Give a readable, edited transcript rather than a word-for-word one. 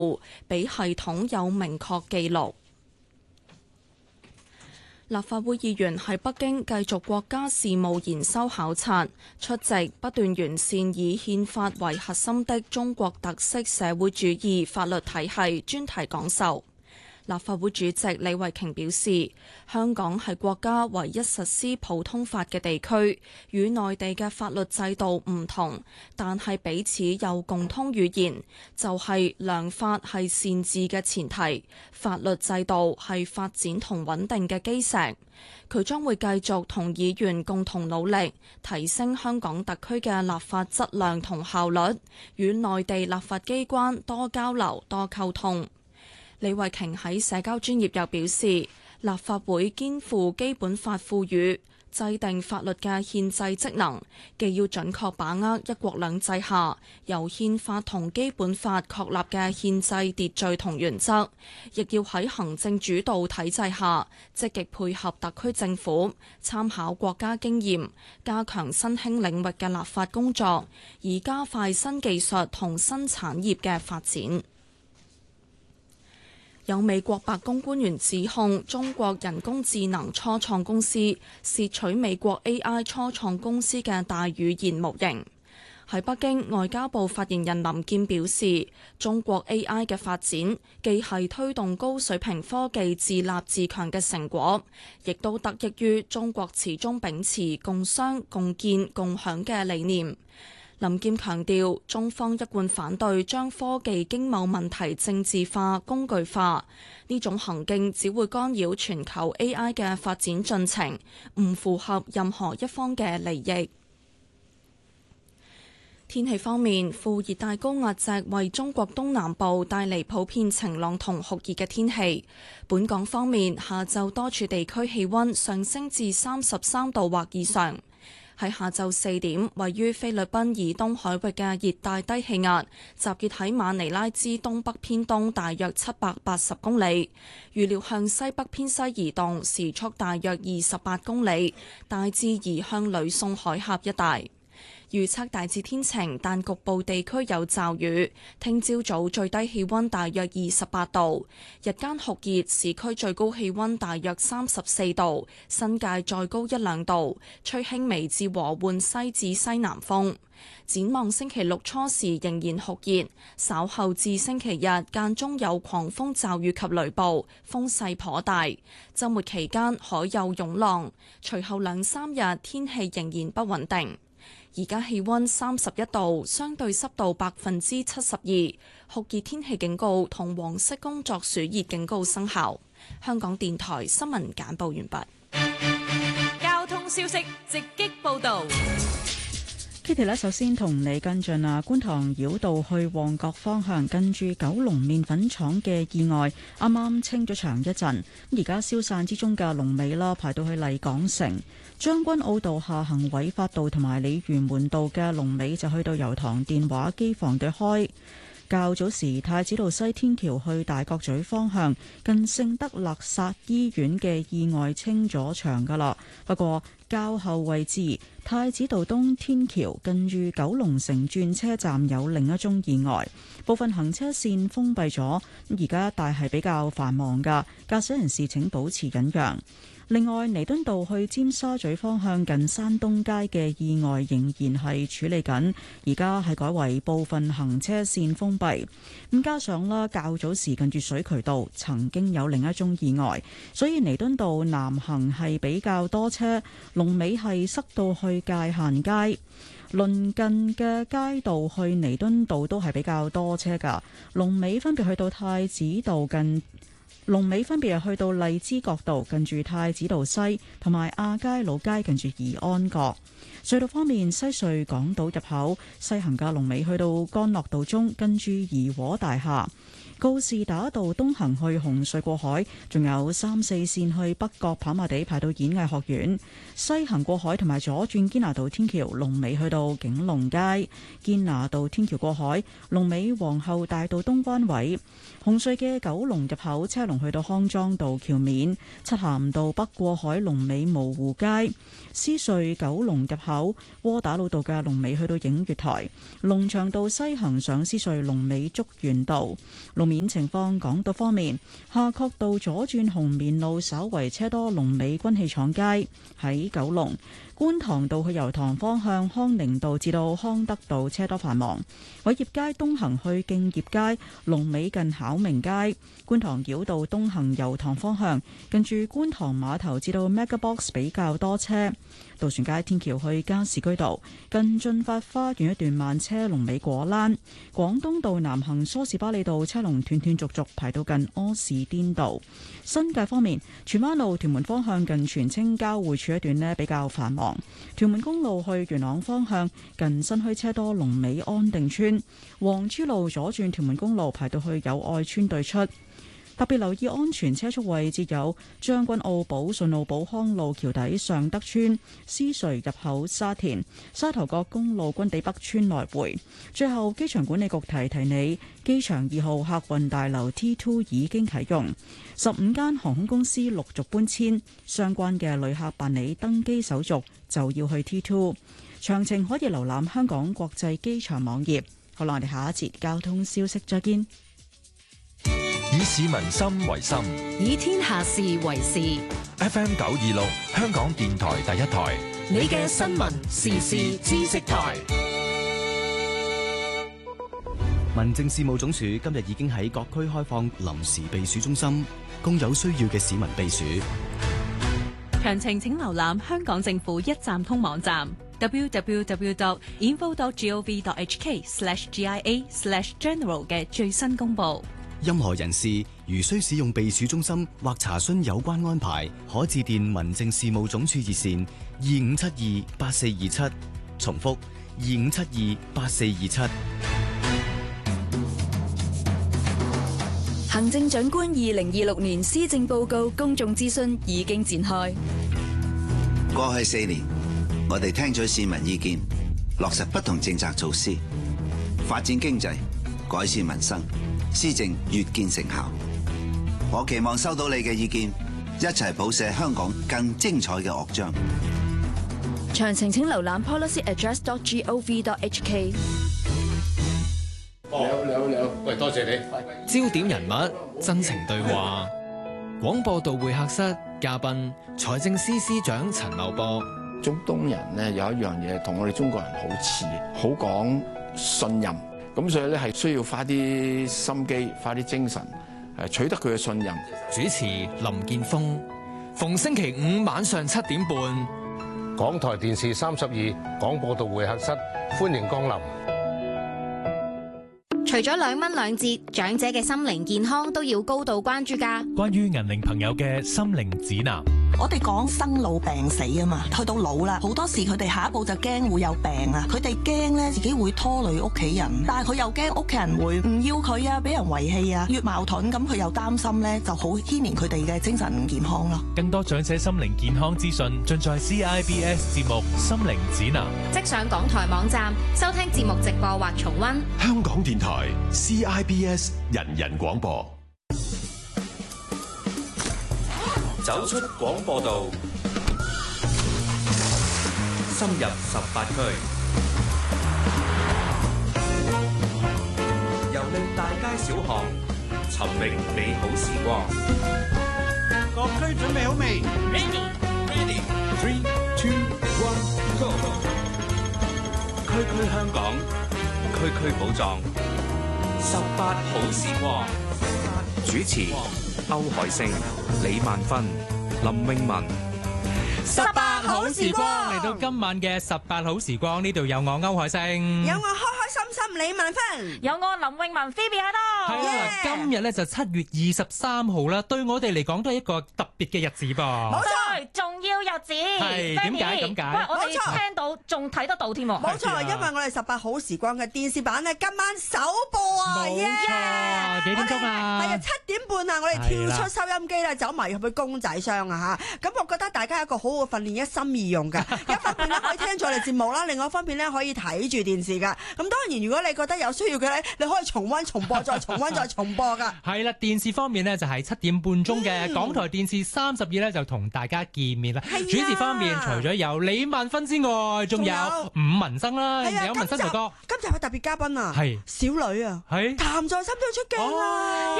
俾系統有明確記錄。立法會議員喺北京繼續國家事務研修考察，出席不斷完善以憲法為核心的中國特色社會主義法律體系專題講授。立法會主席李慧瓊表示，香港係國家唯一實施普通法嘅地區，與內地嘅法律制度唔同，但係彼此有共通語言，就係良法係善治嘅前提，法律制度係發展同穩定嘅基石。佢將會繼續同議員共同努力，提升香港特區嘅立法質量同效率，與內地立法機關多交流、多溝通。李慧瓊喺社交專頁又表示，立法會肩負基本法賦予制定法律嘅憲制職能，既要準確把握一國兩制下由憲法同基本法確立嘅憲制秩序同原則，亦要喺行政主導體制下積極配合特區政府，參考國家經驗，加強新興領域嘅立法工作，以加快新技術同新產業嘅發展。有美國白宮官員指控中國人工智能初創公司竊取美國 AI 初創公司嘅大語言模型。喺北京，外交部發言人林健表示，中國 AI 嘅發展既係推動高水平科技自立自強嘅成果，亦都得益於中國始終秉持共商、共建、共享嘅理念。林健強調，中方一貫反對將科技經貿問題政治化、工具化，呢種行徑只會干擾全球 AI 嘅發展進程，唔符合任何一方嘅利益。天氣方面，副熱帶高壓脊為中國東南部帶嚟普遍晴朗同酷熱嘅天氣。本港方面，下晝多處地區氣溫上升至33度或以上。喺下晝4點，位於菲律賓以東海域嘅熱帶低氣壓集結喺馬尼拉之東北偏東大約780公里，預料向西北偏西移動，時速大約28公里，大致移向呂宋海峽一帶。預測大致天晴，但局部地區有驟雨。聽朝早最低氣溫大約28度，日間酷熱，市區最高氣溫大約34度，新界再高1-2度，吹輕微至和緩西至西南風。展望星期六初時仍然酷熱，稍後至星期日間中有狂風驟雨及雷暴，風勢頗大。週末期間海有湧浪，隨後2-3日天氣仍然不穩定。而家氣溫31度，相對濕度72%，酷熱天氣警告同黃色工作暑熱警告生效。香港電台新聞簡報完畢。 交通消息直擊報道。 Kitty 呢，首先同你跟進觀塘繞道去旺角方向，近住九龍麵粉廠嘅意外，啱啱清咗場一陣，而家消散之中嘅龍尾啦，排到去麗港城。將軍澳道下行偉發道同埋鯉魚門道嘅龍尾就去到油塘電話機房對開。較早時太子道西天橋去大角咀方向，近聖德勒薩醫院嘅意外清咗場噶啦，不過較後位置太子道東天橋近住九龍城轉車站有另一宗意外，部分行車線封閉咗，而家一帶係比較繁忙噶，駕駛人士請保持忍讓。另外，彌敦道去尖沙咀方向近山東街嘅意外仍然係處理緊，而家係改為部分行車線封閉。咁加上啦，較早時近住水渠道曾經有另一宗意外，所以彌敦道南行係比較多車，龍尾係塞到去界限街。鄰近嘅街道去彌敦道都係比較多車㗎，龍尾分別去到太子道近。龍尾分別係去到荔枝角道近住太子道西，同埋亞皆老街近住怡安閣。隧道方面，西隧港島入口西行嘅龍尾去到干諾道中，近住怡和大廈。告士打道東行去紅隧過海，仲有3、4線去北角跑馬地排到演藝學院；西行過海同埋左轉堅拿道天橋，龍尾去到景隆街；堅拿道天橋過海，龍尾皇后大道東彎位；紅隧嘅九龍入口車龍去到康莊道橋面；漆咸道北過海龍尾蕪湖街；獅隧九龍入口窩打老道嘅龍尾去到映月台；龍翔道西行上獅隧龍尾竹園道。龍面情況，港島方面，夏慤道左轉紅棉路稍為車多，龍尾軍器廠街。喺九龍觀塘道去油塘方向，康寧道至到康德道車多繁忙。偉業街東行去敬業街，龍尾近巧明街。觀塘繞道東行油塘方向，近住觀塘碼頭至到 MegaBox 比較多車。渡船街天橋去加士居道，近駿發花園一段慢車，龍尾果欄。廣東道南行梳士巴利道車龍斷斷續續排到近柯士甸道。新界方面，荃灣路屯門方向近荃青交匯處一段呢比較繁忙。屯門公路去元朗方向近新墟車多，龍尾安定村。黃珠路左轉屯門公路排到去友愛村對出。特別留意安全車速位置有將軍澳寶順路寶康路橋底尚德村、獅隧入口沙田、沙頭角公路軍地北村來回。最後，機場管理局提提你，機場2號客運大樓 T2 已經啟用，15間航空公司陸續搬遷，相關嘅旅客辦理登機手續就要去 T2。詳情可以瀏覽香港國際機場網頁。好啦，我哋下一節交通消息再見。 以市民心為心， 以天下事為事。 FM 926，香港電台第一台， 你嘅新聞時事知識台。 民政事務總署今日已經喺各區開放臨時避暑中心，供有需要嘅市民避暑。 詳情請瀏覽香港政府一站通網站 www.info.gov.hk/GIA/general 嘅最新公佈。 任何人士如需使用避暑中心或查詢有關安排，可致電民政事務總署熱線25728427，重複25728427。 行政長官2026年施政報告公眾諮詢已經展開。 過去4年，我哋聽取市民意見，落實不同政策措施，發展經濟，改善民生。施政越見成效，我期望收到你嘅意見，一齊譜寫香港更精彩嘅樂章。 詳情請瀏覽 policyaddress.gov.hk。 你好，喂，多謝你。 焦點人物，真情對話。廣播道會客室嘉賓，財政司司長陳茂波。 中東人呢有一樣嘢同我哋中國人好似，好講信任。咁所以咧係需要花啲心機，花啲精神，取得佢嘅信任。 主持林健鋒，逢星期5晚上7點半， 港台電視32廣播道會客室，歡迎光臨。 除咗2蚊2折，長者嘅心靈健康都要高度關注㗎。 關於銀齡朋友嘅心靈指南。 我哋講生老病死啊嘛，去到老啦，好多時佢哋下一步就驚會有病啊，佢哋驚咧自己會拖累屋企人，但係佢又驚屋企人會唔要佢啊，俾人遺棄啊，越矛盾咁佢又擔心咧，就好牽連佢哋嘅精神健康咯。 更多長者心靈健康資訊盡在 CIBS 節目《心靈指南》， 即上港台網站收聽節目直播或重溫。 香港電台 CIBS 人人廣播。 走出廣播道，深入18區，遊歷大街小巷，尋覓美好時光。 各區準備好未 ？Ready, 3, 2, 1, go！ 區區香港，區區寶藏，18好時光。主持歐海星、李萬芬、林詠雯。 18好時光嚟到今晚嘅18好時光，呢度有我歐海星， 有我開開心心李萬芬， 有我林詠雯 Phoebe 喺度。 係啦，今日咧就7月23號啦，對我哋嚟講都係一個特別嘅日子噃。 冇錯， 重要日子。 係點解？ 喂，我哋聽到仲睇得到添。 冇錯，因為我哋18好時光嘅電視版咧今晚首播啊！ 冇錯，幾點鐘啊？ 係啊，7點半啊！我哋跳出收音機咧，走埋入去公仔箱啊嚇！咁我覺得大家有一個好好訓練一心二用㗎，一方面咧可以聽咗我哋節目啦，另外一方面咧可以睇住電視㗎。咁當然，如果你覺得有需要嘅咧，你可以重溫、重播再重溫溫再重播㗎。 係啦，電視方面呢，就係7點半鐘嘅港台電視32咧就同大家見面啦。主持方面除咗有李萬芬之外，仲有伍文生啦，有文生哥哥。 今集有特別嘉賓啊， 係小女啊， 係譚在心都出鏡啦。